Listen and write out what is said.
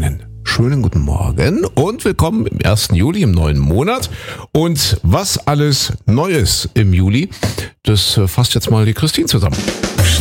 Einen schönen guten Morgen und willkommen im 1. Juli, im neuen Monat. Und was alles neu ist im Juli, das fasst jetzt mal die Christine zusammen.